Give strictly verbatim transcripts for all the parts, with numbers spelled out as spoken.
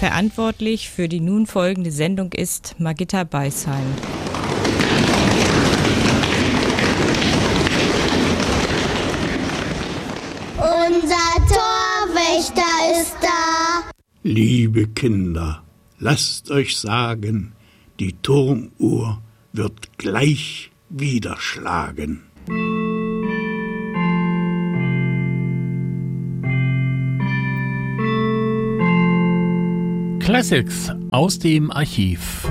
Verantwortlich für die nun folgende Sendung ist Margitta Beisheim. Unser Torwächter ist da. Liebe Kinder, lasst euch sagen, die Turmuhr wird gleich wieder schlagen. Classics aus dem Archiv.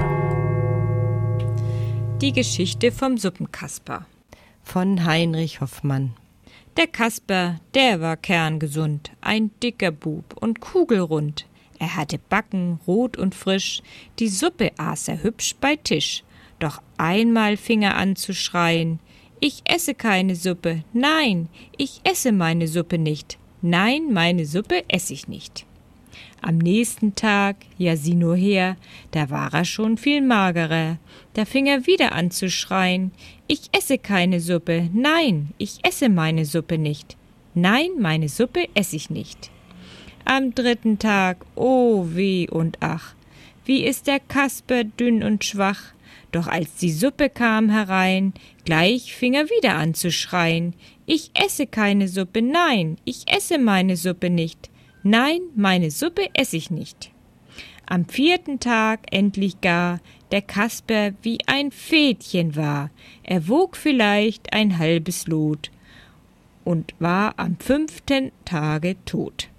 Die Geschichte vom Suppenkasper von Heinrich Hoffmann. Der Kasper, der war kerngesund, ein dicker Bub und kugelrund. Er hatte Backen, rot und frisch, die Suppe aß er hübsch bei Tisch. Doch einmal fing er an zu schreien: Ich esse keine Suppe, nein, ich esse meine Suppe nicht, nein, meine Suppe esse ich nicht. Am nächsten Tag, ja sieh nur her, da war er schon viel magerer. Da fing er wieder an zu schreien: Ich esse keine Suppe, nein, ich esse meine Suppe nicht, nein, meine Suppe esse ich nicht. Am dritten Tag, oh weh und ach, wie ist der Kasper dünn und schwach. Doch als die Suppe kam herein, gleich fing er wieder an zu schreien: Ich esse keine Suppe, nein, ich esse meine Suppe nicht, nein, meine Suppe esse ich nicht. Am vierten Tag endlich gar der Kasper wie ein Fädchen war. Er wog vielleicht ein halbes Lot und war am fünften Tage tot.